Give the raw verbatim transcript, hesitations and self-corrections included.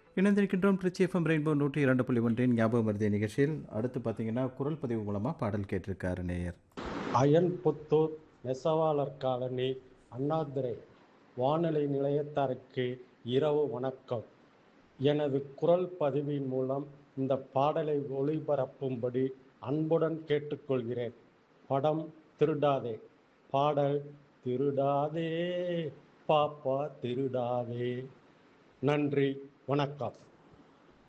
இணைந்திருக்கின்றோம் Trichy FM rainbow நூற்றி இரண்டு புள்ளி ஒன்றின் ஞாபகம் மருதிய நிகழ்ச்சியில் அடுத்து பார்த்தீங்கன்னா குரல் பதிவு மூலமாக பாடல் கேட்டிருக்காரு நேயர். அயன்புத்தூர் நெசவாளர் காலனி அண்ணாதுரை வானொலி நிலையத்தாருக்கு இரவு வணக்கம். எனது குரல் பதிவின் மூலம் இந்த பாடலை ஒளிபரப்பும்படி அன்புடன் கேட்டுக்கொள்கிறேன். படம் திருடாதே. பாடல் திருடாதே பாப்பா திருடாதே. நன்றி, வணக்கம்.